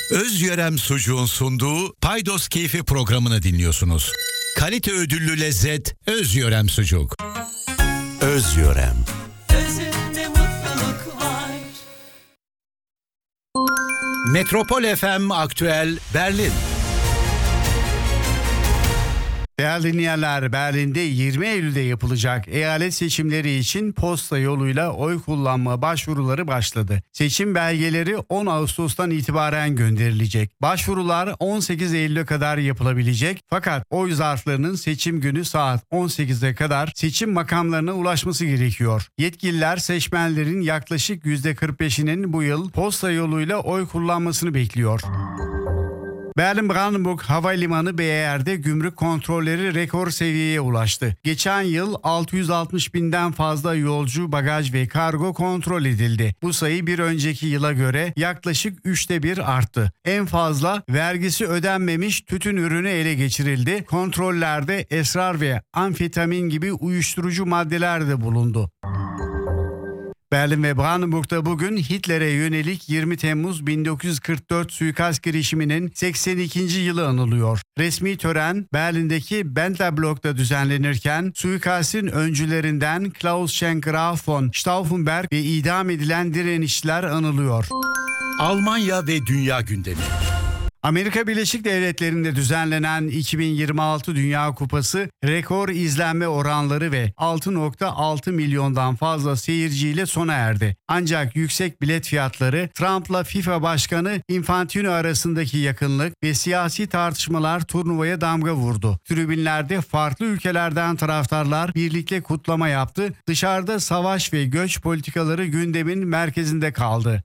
Özyörem Sucuğun sunduğu Paydos Keyfi programını dinliyorsunuz. Kalite ödüllü lezzet Özyörem Sucuk. Özyörem. Özünde mutluluk var. Metropol FM Aktüel Berlin. Değerli dinleyenler, Berlin'de 20 Eylül'de yapılacak eyalet seçimleri için posta yoluyla oy kullanma başvuruları başladı. Seçim belgeleri 10 Ağustos'tan itibaren gönderilecek. Başvurular 18 Eylül'e kadar yapılabilecek fakat oy zarflarının seçim günü saat 18'e kadar seçim makamlarına ulaşması gerekiyor. Yetkililer seçmenlerin yaklaşık %45'inin bu yıl posta yoluyla oy kullanmasını bekliyor. Berlin-Brandenburg Havalimanı BER'de gümrük kontrolleri rekor seviyeye ulaştı. Geçen yıl 660 binden fazla yolcu, bagaj ve kargo kontrol edildi. Bu sayı bir önceki yıla göre yaklaşık 1/3 arttı. En fazla vergisi ödenmemiş tütün ürünü ele geçirildi. Kontrollerde esrar ve amfetamin gibi uyuşturucu maddeler de bulundu. Berlin ve Brandenburg'da bugün Hitler'e yönelik 20 Temmuz 1944 suikast girişiminin 82. yılı anılıyor. Resmi tören Berlin'deki Bendlerblock'ta düzenlenirken suikastin öncülerinden Klaus Schenk Graf von Stauffenberg ve idam edilen direnişçiler anılıyor. Almanya ve Dünya gündemi. Amerika Birleşik Devletleri'nde düzenlenen 2026 Dünya Kupası rekor izlenme oranları ve 6.6 milyondan fazla seyirciyle sona erdi. Ancak yüksek bilet fiyatları, Trump'la FIFA Başkanı Infantino arasındaki yakınlık ve siyasi tartışmalar turnuvaya damga vurdu. Tribünlerde farklı ülkelerden taraftarlar birlikte kutlama yaptı. Dışarıda savaş ve göç politikaları gündemin merkezinde kaldı.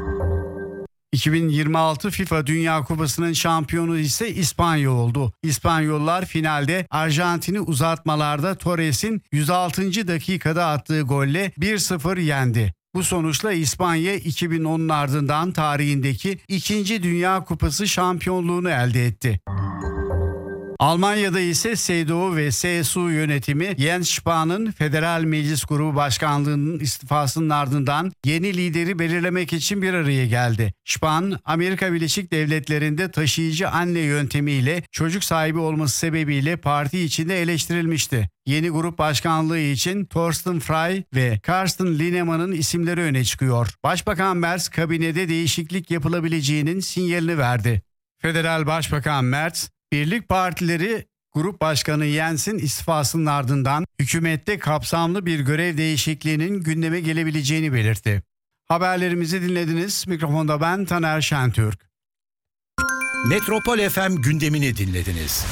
2026 FIFA Dünya Kupası'nın şampiyonu ise İspanya oldu. İspanyollar finalde Arjantin'i uzatmalarda Torres'in 106. dakikada attığı golle 1-0 yendi. Bu sonuçla İspanya 2010'un ardından tarihindeki 2. Dünya Kupası şampiyonluğunu elde etti. Almanya'da ise CDU ve CSU yönetimi Jens Spahn'ın Federal Meclis Grubu Başkanlığı'nın istifasının ardından yeni lideri belirlemek için bir araya geldi. Spahn, Amerika Birleşik Devletleri'nde taşıyıcı anne yöntemiyle çocuk sahibi olması sebebiyle parti içinde eleştirilmişti. Yeni grup başkanlığı için Thorsten Frey ve Carsten Linnemann'ın isimleri öne çıkıyor. Başbakan Merz kabinede değişiklik yapılabileceğinin sinyalini verdi. Federal Başbakan Merz, Birlik partileri Grup Başkanı Jens'in istifasının ardından hükümette kapsamlı bir görev değişikliğinin gündeme gelebileceğini belirtti. Haberlerimizi dinlediniz. Mikrofonda ben Taner Şentürk. Metropol FM gündemini dinlediniz.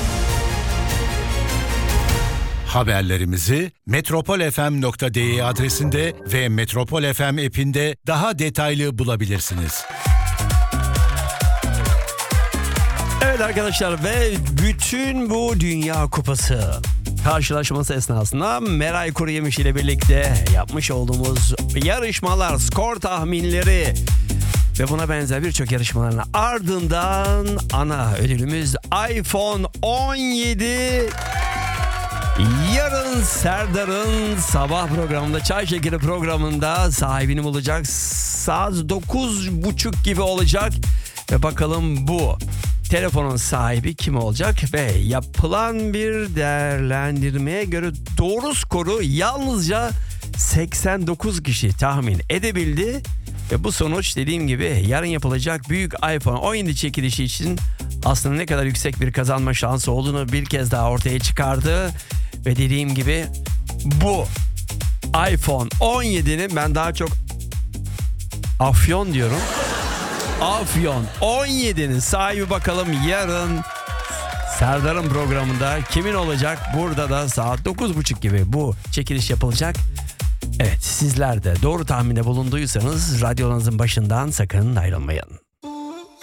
Haberlerimizi metropolfm.de adresinde ve Metropol FM app'inde daha detaylı bulabilirsiniz. Evet arkadaşlar, ve bütün bu Dünya Kupası karşılaşması esnasında Meray Kuruyemiş ile birlikte yapmış olduğumuz yarışmalar, skor tahminleri ve buna benzer birçok yarışmaların ardından ana ödülümüz iPhone 17. Yarın Serdar'ın sabah programında, Çay Şekeri programında sahibini bulacak. Saat 9.30 gibi olacak ve bakalım bu telefonun sahibi kim olacak ve yapılan bir değerlendirmeye göre doğru skoru yalnızca 89 kişi tahmin edebildi. Ve bu sonuç, dediğim gibi, yarın yapılacak büyük iPhone 17 çekilişi için aslında ne kadar yüksek bir kazanma şansı olduğunu bir kez daha ortaya çıkardı. Ve dediğim gibi bu iPhone 17'nin, ben daha çok Afyon diyorum. Afyon 17'nin sahibi bakalım yarın Serdar'ın programında kimin olacak? Burada da saat 9.30 gibi bu çekiliş yapılacak. Evet, sizler de doğru tahminde bulunduysanız radyonuzun başından sakın ayrılmayın.